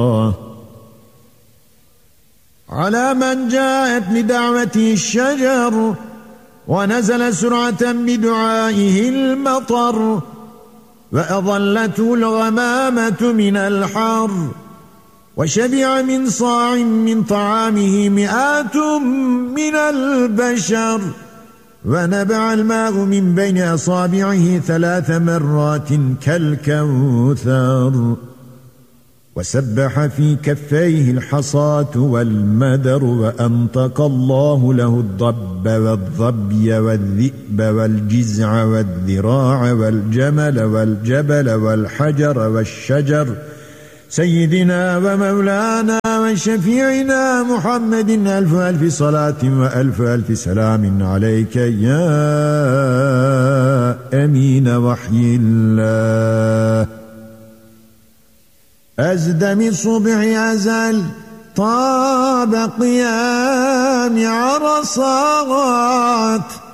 على من جاءت بدعوته الشجر ونزل سرعة بدعائه المطر وأضلته الغمامة من الحر وشبع من صاع من طعامه مئات من البشر ونبع الماء من بين أصابعه 3 مرات كالكوثر وسبح في كفيه الحصاة والمدر وأنطق الله له الضب والظبي والذئب والجزع والذراع والجمل والجبل والحجر والشجر سيدنا ومولانا وشفيعنا محمد ألف ألف صلاة وألف ألف سلام عليك يا أمين وحي الله. أزدم الصبح أزل طاب قيام عرصات